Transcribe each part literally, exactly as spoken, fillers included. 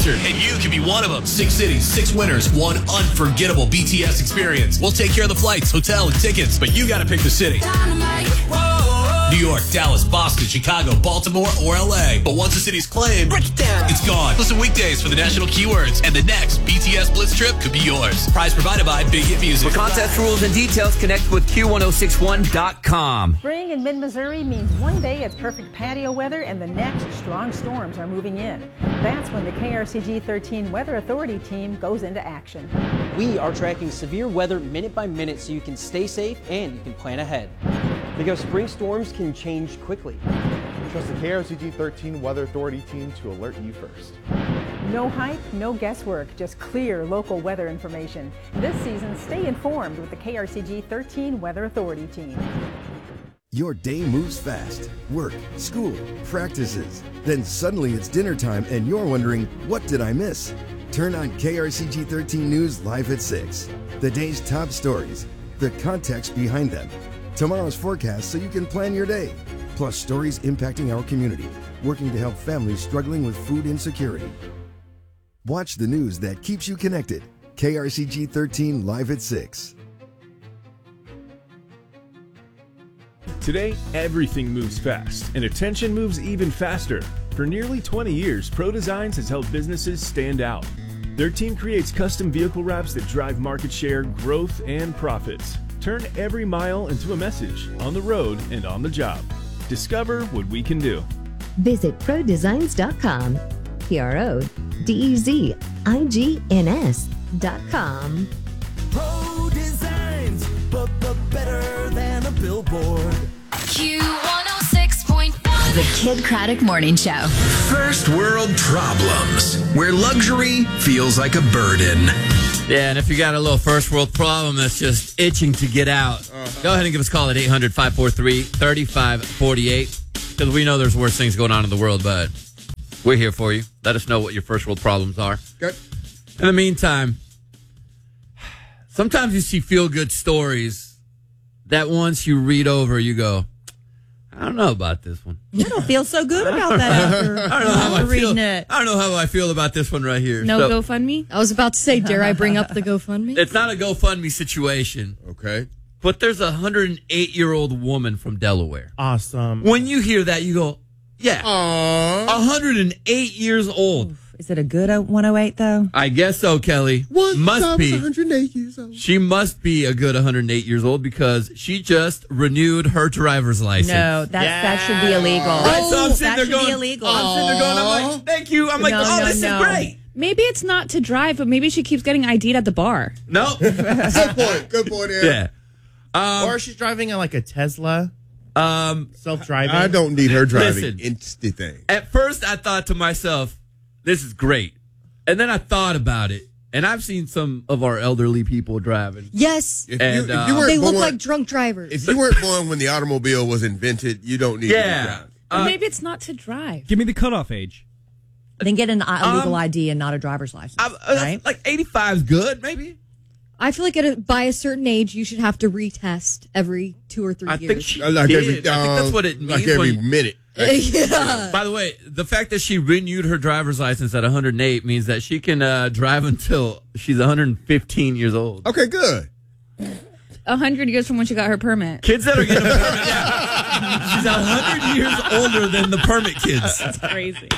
concert, and you can be one of them. Six cities, six winners, one unforgettable B T S experience. We'll take care of the flights, hotel, and tickets, but you got to pick the city. New York, Dallas, Boston, Chicago, Baltimore, or L A. But once the city's claimed, it's gone. Listen weekdays for the national keywords, and the next B T S Blitz trip could be yours. Prize provided by Big Hit Music. For contest rules and details, connect with Q ten sixty-one dot com. Spring in mid-Missouri means one day it's perfect patio weather, and the next strong storms are moving in. That's when the K R C G thirteen Weather Authority team goes into action. We are tracking severe weather minute by minute so you can stay safe and you can plan ahead. Because spring storms can change quickly. Trust the K R C G thirteen Weather Authority team to alert you first. No hype, no guesswork, just clear local weather information. This season, stay informed with the K R C G thirteen Weather Authority team. Your day moves fast. Work, school, practices. Then suddenly it's dinner time and you're wondering, what did I miss? Turn on K R C G thirteen News live at six. The day's top stories, the context behind them, tomorrow's forecast so you can plan your day, plus stories impacting our community, working to help families struggling with food insecurity. Watch the news that keeps you connected. K R C G thirteen live at six. Today, everything moves fast, and attention moves even faster. For nearly twenty years, Pro Designs has helped businesses stand out. Their team creates custom vehicle wraps that drive market share, growth, and profits. Turn every mile into a message, on the road and on the job. Discover what we can do. Visit pro designs dot com. P R O D E Z I G N S dot com. Pro Designs, but, but better than a billboard. Q one oh six point five. The Kid Craddock Morning Show. First world problems, where luxury feels like a burden. Yeah, and if you got a little first world problem that's just itching to get out, uh-huh. go ahead and give us a call at eight hundred, five four three, three five four eight, because we know there's worse things going on in the world, but we're here for you. Let us know what your first world problems are. Good. In the meantime, sometimes you see feel-good stories that once you read over, you go, I don't know about this one. I don't feel so good about that after, I don't know how I reading feel. it. I don't know how I feel about this one right here. No So, GoFundMe? I was about to say, dare I bring up the GoFundMe? it's not a GoFundMe situation. Okay. But there's a one hundred eight-year-old woman from Delaware. Awesome. When you hear that, you go, yeah. Aww. one hundred eight years old. Is it a good one oh eight, though? I guess so, Kelly. One must time be. one hundred eight years old. She must be a good one hundred eight years old because she just renewed her driver's license. No, that's, Yeah. that should be illegal. Right, so I'm sitting that there should going, be illegal. I'm sitting there going, I'm like, thank you. I'm like, No, oh, no, this no. is great. Maybe it's not to drive, but maybe she keeps getting I D'd at the bar. No. Good point. Good point, Aaron. Yeah. Um, or she's driving a, like a Tesla, um, self-driving. I don't need her driving Listen. instant thing. At first, I thought to myself, this is great. And then I thought about it. And I've seen some of our elderly people driving. Yes. If And, you, if you uh, weren't They look born, like drunk drivers. if you weren't born when the automobile was invented, you don't need Yeah. to drive. Or Uh, maybe it's not to drive. Give me the cutoff age. Then get an i- illegal Um, I D and not a driver's license. I, uh, right? Like eighty-five is good, maybe. I feel like at a, by a certain age, you should have to retest every two or three I years. think she Like did. every, I think uh, that's what it means. Like every when- minute. yeah. By the way, the fact that she renewed her driver's license at one hundred eight means that she can uh, drive until she's one hundred fifteen years old. Okay, good. A hundred years from when she got her permit. Kids that are getting a permit, yeah. She's one hundred years older than the permit kids. That's crazy.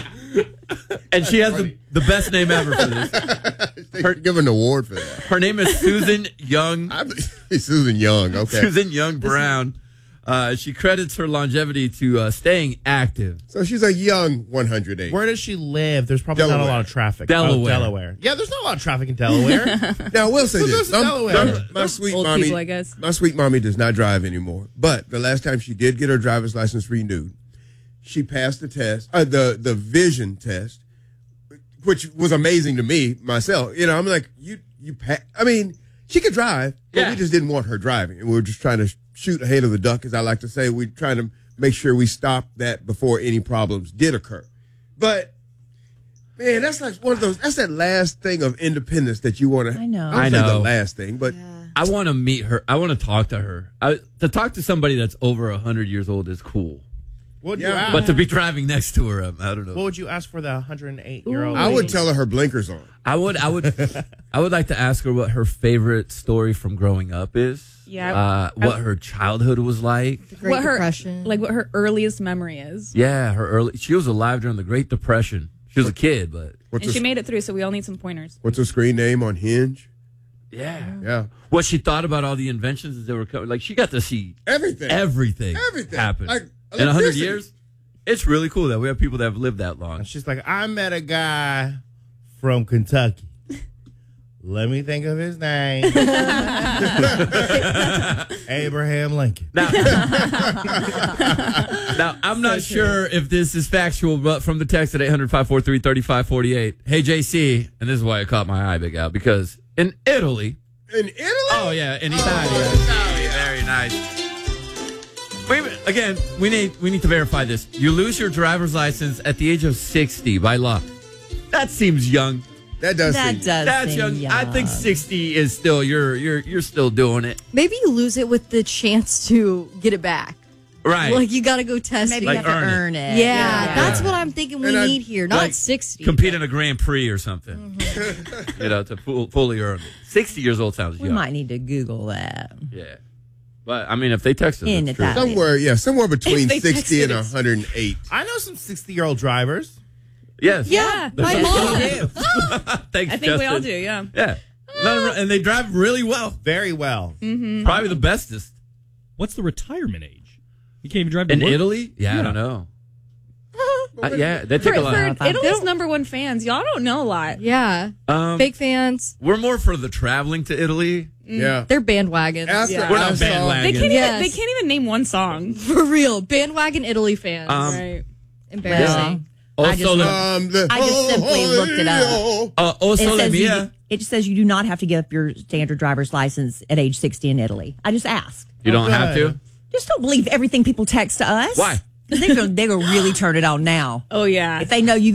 And she has the, the best name ever for this. Her, give an award for that. Her name is Susan Young. I, Susan Young, okay. Susan Young Brown. Uh, she credits her longevity to uh, staying active. So she's a young one hundred eight. Where does she live? There's probably Delaware. not a lot of traffic. Delaware. Oh, Delaware. Yeah, there's not a lot of traffic in Delaware. Now, I will say Who this. lives in Some- Delaware? some- my sweet Old mommy, people, I guess. my sweet mommy does not drive anymore. But the last time she did get her driver's license renewed, she passed the test, uh, the the vision test, which was amazing to me myself. You know, I'm like, you you. Pa- I mean, she could drive, but Yeah. we just didn't want her driving, and we were just trying to shoot ahead of the duck, as I like to say. We're trying to make sure we stop that before any problems did occur. But man, that's like one of those. That's that last thing of independence that you want to. I know. I, I know know. the last thing, but. I want to meet her. I want to talk to her. I, to talk to somebody that's over one hundred years old is cool. What would Yeah. you ask? But to be driving next to her, um, I don't know. What would you ask for the one hundred eight year old? I would tell her her blinkers on. I would, I would, I would like to ask her what her favorite story from growing up is. Yeah. Uh, what I- her childhood was like. The Great what her Depression. like what her earliest memory is. Yeah, her early. She was alive during the Great Depression. She was a kid, but What's And a, she made it through, so we all need some pointers. what's her screen name on Hinge? yeah, Yeah. what she thought about all the inventions as they were coming. Like she got to see Everything. everything, Everything. happen Like in a hundred electricity. years. It's really cool that we have people that have lived that long. And she's like, I met a guy from Kentucky. Let me think of his name. Abraham Lincoln. Now, now I'm not sure if this is factual, but from the text at eight hundred, five four three, three five four eight. Hey, J C, and this is why it caught my eye, Big Al, because in Italy. In Italy? Oh, yeah, in Italy. Oh, Italy. Very nice. Wait, wait, again, we need we need to verify this. You lose your driver's license at the age of sixty by law. That seems young. That does That seem. does That's seem young. I think sixty is still you're you're you're still doing it. Maybe you lose it with the chance to get it back. Right. Like you got to go test Maybe it. you Like have to earn it. earn it. Yeah, Yeah. that's what I'm thinking we And I- need here. Not Like, sixty. Compete in a Grand Prix or something. You know, to full, fully earn it. sixty years old sounds We young. might need to Google that. Yeah. But, I mean, if they text us, In it's it that true. Somewhere, yeah, somewhere between If they sixty and texted us. one hundred eight. I know some sixty year old drivers. Yes. Yeah, my There's- mom. Thanks, I think we all Justin. do. Yeah. Yeah. None of- and they drive really well. Very well. Mm-hmm. Probably the bestest. What's the retirement age? You can't even drive to In work? Italy? Yeah, I don't know. Uh, yeah, they take For, a lot. for Italy's number one fans, y'all don't know a lot. Yeah. Um, Fake fans. We're more for the traveling to Italy. Yeah. They're bandwagons. After Yeah. We're I not saw- bandwagon. They can't Yes. even. They can't even name one song. For real. Bandwagon Italy fans. Um, Right. Embarrassing. I Also, just- the, Um, the, I just simply looked it up. uh, also It la says, you, mia. it just says you do not have to give up your standard driver's license at age sixty in Italy. I just asked. You don't have Okay. to? Just don't believe everything people text to us. Why? They're gonna, they're gonna really turn it on now. Oh yeah. If they know you